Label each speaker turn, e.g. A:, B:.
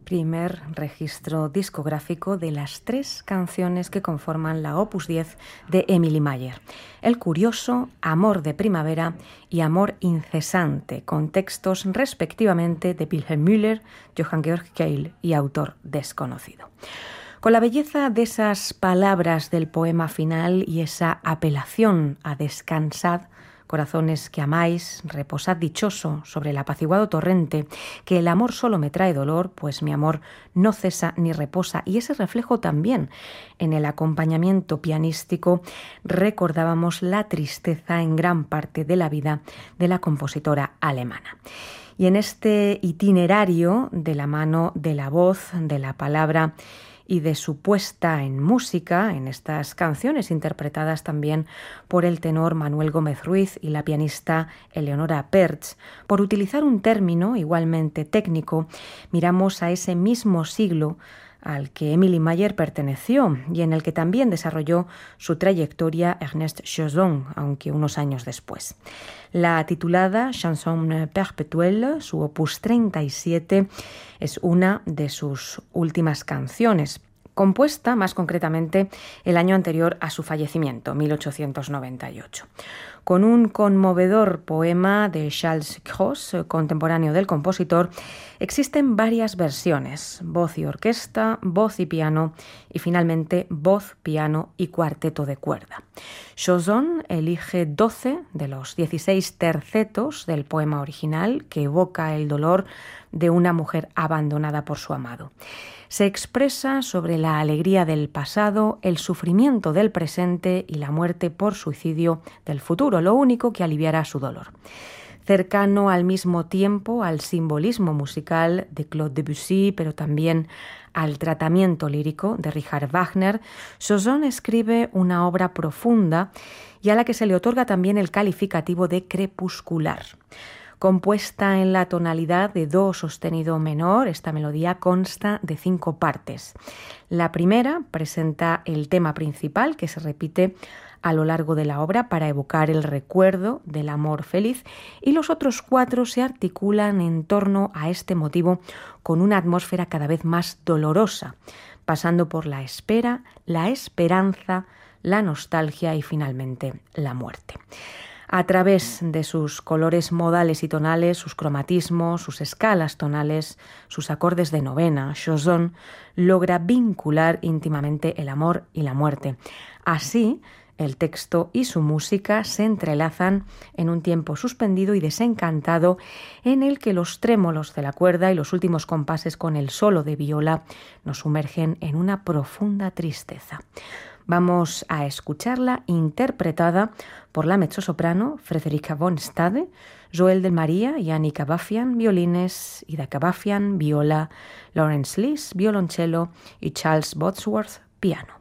A: primer registro discográfico de las 3 canciones que conforman la Opus 10 de Emily Mayer. El curioso, Amor de primavera y Amor incesante, con textos respectivamente de Wilhelm Müller, Johann Georg Keil y autor desconocido. Con la belleza de esas palabras del poema final y esa apelación a descansad, corazones que amáis, reposad dichoso sobre el apaciguado torrente, que el amor solo me trae dolor, pues mi amor no cesa ni reposa. Y ese reflejo también en el acompañamiento pianístico recordábamos la tristeza en gran parte de la vida de la compositora alemana. Y en este itinerario de la mano de la voz, de la palabra y de su puesta en música, en estas canciones interpretadas también por el tenor Manuel Gómez Ruiz y la pianista Eleonora Perch. Por utilizar un término igualmente técnico, miramos a ese mismo siglo al que Emily Mayer perteneció y en el que también desarrolló su trayectoria Ernest Chausson, aunque unos años después. La titulada Chanson perpétuelle, su opus 37, es una de sus últimas canciones, compuesta más concretamente el año anterior a su fallecimiento, 1898. Con un conmovedor poema de Charles Cros, contemporáneo del compositor, existen varias versiones, voz y orquesta, voz y piano, y finalmente voz, piano y cuarteto de cuerda. Chausson elige 12 de los 16 tercetos del poema original, que evoca el dolor de una mujer abandonada por su amado. Se expresa sobre la alegría del pasado, el sufrimiento del presente y la muerte por suicidio del futuro, lo único que aliviará su dolor. Cercano al mismo tiempo al simbolismo musical de Claude Debussy, pero también al tratamiento lírico de Richard Wagner, Chausson escribe una obra profunda y a la que se le otorga también el calificativo de crepuscular. Compuesta en la tonalidad de do sostenido menor, esta melodía consta de 5 partes. La primera presenta el tema principal, que se repite a lo largo de la obra para evocar el recuerdo del amor feliz, y los otros 4 se articulan en torno a este motivo con una atmósfera cada vez más dolorosa, pasando por la espera, la esperanza, la nostalgia y finalmente la muerte. A través de sus colores modales y tonales, sus cromatismos, sus escalas tonales, sus acordes de novena, Chausson logra vincular íntimamente el amor y la muerte. Así, el texto y su música se entrelazan en un tiempo suspendido y desencantado en el que los trémolos de la cuerda y los últimos compases con el solo de viola nos sumergen en una profunda tristeza. Vamos a escucharla interpretada por la mezzosoprano Frederica von Stade, Joël Delmaría y Annika Baffian, violines, Ida Kabafian, viola, Lawrence Lees, violonchelo y Charles Bodsworth, piano.